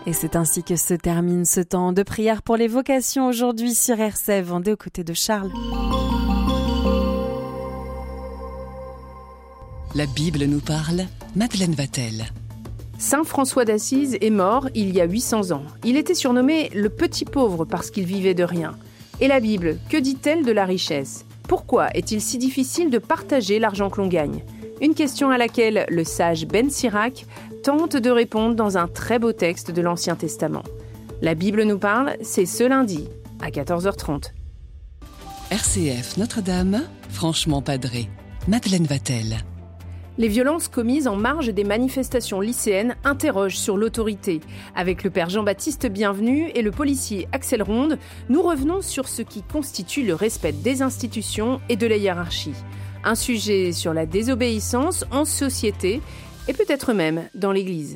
Et c'est ainsi que se termine ce temps de prière pour les vocations aujourd'hui sur RCF Vendée aux côtés de Charles. La Bible nous parle, Madeleine Vatel. Saint François d'Assise est mort il y a 800 ans. Il était surnommé le petit pauvre parce qu'il vivait de rien. Et la Bible, que dit-elle de la richesse ? Pourquoi est-il si difficile de partager l'argent que l'on gagne ? Une question à laquelle le sage Ben Sirac tente de répondre dans un très beau texte de l'Ancien Testament. La Bible nous parle, c'est ce lundi à 14h30. RCF Notre-Dame, franchement padré, Madeleine Vatel. Les violences commises en marge des manifestations lycéennes interrogent sur l'autorité. Avec le père Jean-Baptiste Bienvenu et le policier Axel Ronde, nous revenons sur ce qui constitue le respect des institutions et de la hiérarchie. Un sujet sur la désobéissance en société et peut-être même dans l'Église.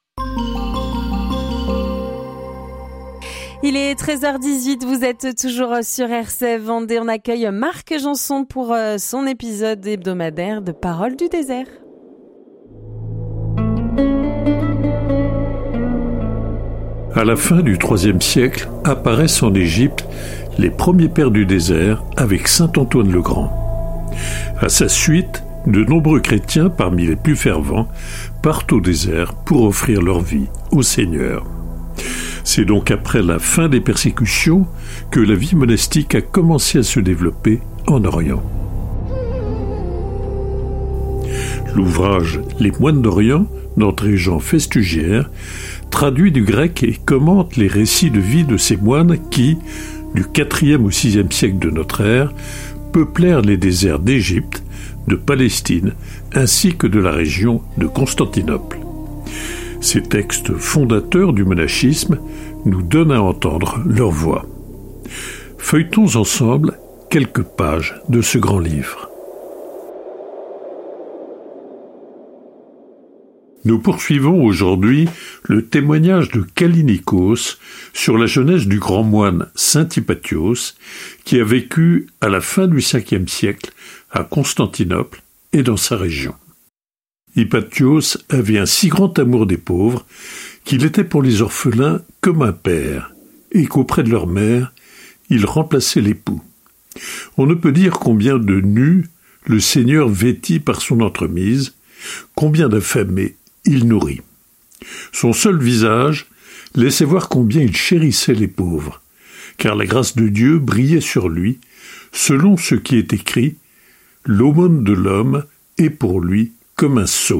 Il est 13h18, vous êtes toujours sur RCF Vendée. On accueille Marc Janson pour son épisode hebdomadaire de Paroles du désert. À la fin du IIIe siècle, apparaissent en Égypte les premiers pères du désert avec saint Antoine le Grand. À sa suite, de nombreux chrétiens, parmi les plus fervents, partent au désert pour offrir leur vie au Seigneur. C'est donc après la fin des persécutions que la vie monastique a commencé à se développer en Orient. L'ouvrage « Les moines d'Orient » d'André Jean Festugière traduit du grec et commente les récits de vie de ces moines qui, du IVe au VIe siècle de notre ère, peuplèrent les déserts d'Égypte, de Palestine, ainsi que de la région de Constantinople. Ces textes fondateurs du monachisme nous donnent à entendre leur voix. Feuilletons ensemble quelques pages de ce grand livre. Nous poursuivons aujourd'hui le témoignage de Kallinikos sur la jeunesse du grand moine saint Hypatios qui a vécu à la fin du Ve siècle à Constantinople et dans sa région. Hypatios avait un si grand amour des pauvres qu'il était pour les orphelins comme un père et qu'auprès de leur mère, il remplaçait l'époux. On ne peut dire combien de nus le Seigneur vêtit par son entremise, combien d'affamés il nourrit. Son seul visage laissait voir combien il chérissait les pauvres, car la grâce de Dieu brillait sur lui, selon ce qui est écrit « L'aumône de l'homme est pour lui comme un sceau ».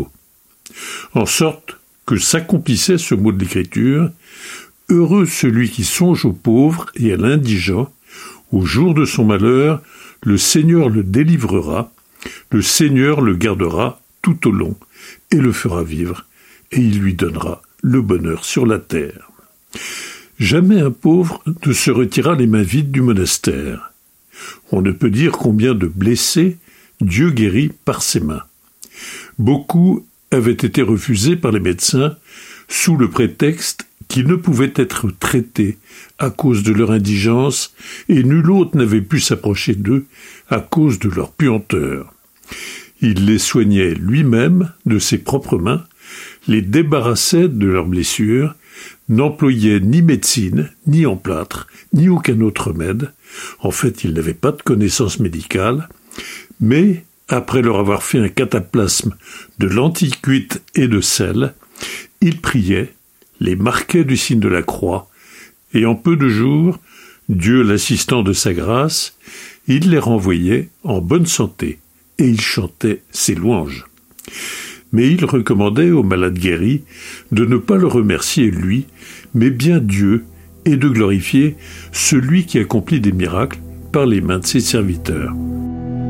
En sorte que s'accomplissait ce mot de l'Écriture « Heureux celui qui songe aux pauvres et à l'indigent, au jour de son malheur, le Seigneur le délivrera, le Seigneur le gardera tout au long, et le fera vivre, et il lui donnera le bonheur sur la terre. » Jamais un pauvre ne se retira les mains vides du monastère. On ne peut dire combien de blessés Dieu guérit par ses mains. Beaucoup avaient été refusés par les médecins sous le prétexte qu'ils ne pouvaient être traités à cause de leur indigence et nul autre n'avait pu s'approcher d'eux à cause de leur puanteur. Il les soignait lui-même de ses propres mains, les débarrassait de leurs blessures, n'employait ni médecine, ni emplâtre, ni aucun autre remède. En fait, il n'avait pas de connaissances médicales, mais, après leur avoir fait un cataplasme de lentilles cuites et de sel, il priait, les marquait du signe de la croix, et en peu de jours, Dieu l'assistant de sa grâce, il les renvoyait en bonne santé, et il chantait ses louanges. Mais il recommandait aux malades guéris de ne pas le remercier lui, mais bien Dieu, et de glorifier celui qui accomplit des miracles par les mains de ses serviteurs.